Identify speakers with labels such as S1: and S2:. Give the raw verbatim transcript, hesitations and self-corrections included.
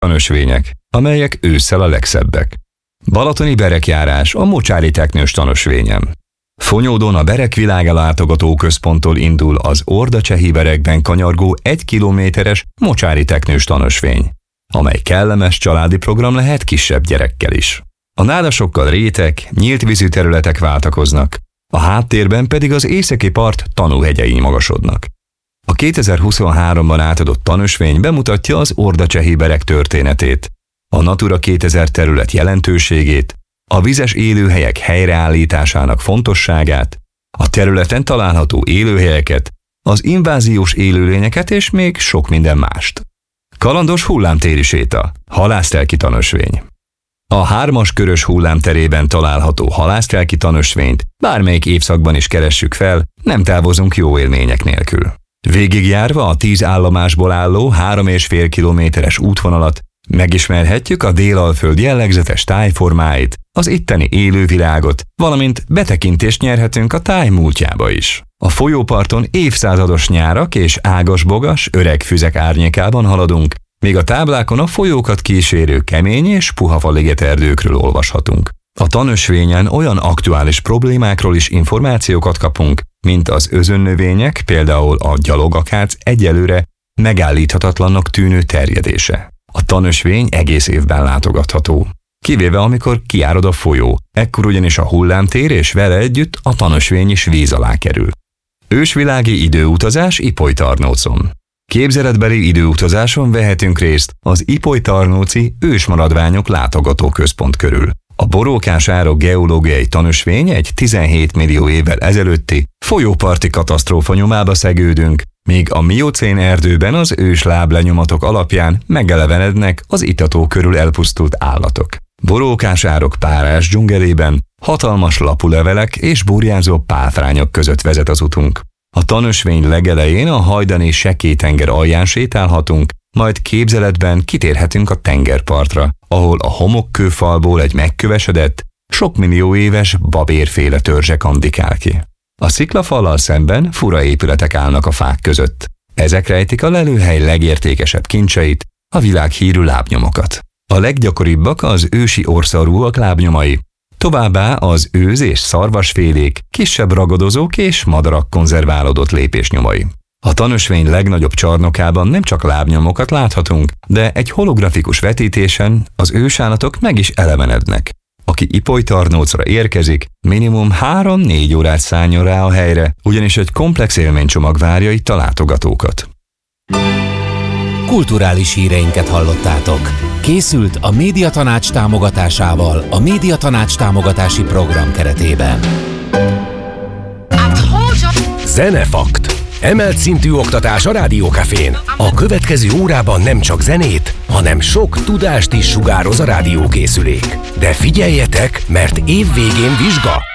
S1: tanösvények, amelyek ősszel a legszebbek. Balatoni berekjárás a Mocsári teknős tanösvényen. Fonyódon a Berekvilága látogató központtól indul az Ordacsehi berekben kanyargó egy kilométeres Mocsári teknős tanösvény, amely kellemes családi program lehet kisebb gyerekkel is. A nádasokkal rétek, nyílt vízű területek váltakoznak, a háttérben pedig az északi part tanúhegyei magasodnak. A kétezer-huszonháromban átadott tanösvény bemutatja az Ordacsehi berek történetét, a Natura kétezer terület jelentőségét, a vizes élőhelyek helyreállításának fontosságát, a területen található élőhelyeket, az inváziós élőlényeket és még sok minden mást. Kalandos hullámtéri séta, halásztelki tanösvény. A hármas körös hullámterében található halásztelki tanösvényt bármelyik évszakban is keressük fel, nem távozunk jó élmények nélkül. Végigjárva a tíz állomásból álló három és fél kilométeres útvonalat megismerhetjük a Délalföld jellegzetes tájformáit, az itteni élővilágot, valamint betekintést nyerhetünk a táj múltjába is. A folyóparton évszázados nyárak és ágas-bogas, öreg füzek árnyékában haladunk, míg a táblákon a folyókat kísérő kemény és puha ligeterdőkről olvashatunk. A tanösvényen olyan aktuális problémákról is információkat kapunk, mint az özönnövények, például a gyalogakác egyelőre megállíthatatlannak tűnő terjedése. A tanösvény egész évben látogatható, kivéve amikor kiárad a folyó, ekkor ugyanis a hullámtér és vele együtt a tanösvény is víz alá kerül. Ősvilági időutazás Ipolytarnócon. Képzeletbeli időutazáson vehetünk részt az Ipolytarnóci ősmaradványok látogatóközpont körül. A Borókás-árok geológiai tanösvény egy tizenhét millió évvel ezelőtti folyóparti katasztrófa nyomába szegődünk, míg a miocén erdőben az ős láblenyomatok alapján megelevenednek az itató körül elpusztult állatok. Borókás-árok párás dzsungelében hatalmas lapulevelek és burjánzó páfrányok között vezet az utunk. A tanösvény legelején a hajdani Sekély-tenger alján sétálhatunk, majd képzeletben kitérhetünk a tengerpartra, ahol a homokkőfalból egy megkövesedett, sok millió éves babérféle törzse kandikál ki. A sziklafallal szemben fura épületek állnak a fák között. Ezek rejtik a lelőhely legértékesebb kincseit, a világhírű lábnyomokat. A leggyakoribbak az ősi orrszarvúak lábnyomai, továbbá az őz- és szarvasfélék, kisebb ragadozók és madarak konzerválódott lépésnyomai. A tanösvény legnagyobb csarnokában nem csak lábnyomokat láthatunk, de egy holografikus vetítésen az ősállatok meg is elevenednek. Aki Ipolytarnócra érkezik, minimum három-négy órát szálljon rá a helyre, ugyanis egy komplex élménycsomag várja itt a látogatókat.
S2: Kulturális híreinket hallottátok. Készült a Médiatanács támogatásával a Médiatanács támogatási program keretében.
S3: Zenefakt. Emelt szintű oktatás a Rádiókafén. A következő órában nem csak zenét, hanem sok tudást is sugároz a rádiókészülék. De figyeljetek, mert év végén vizsga!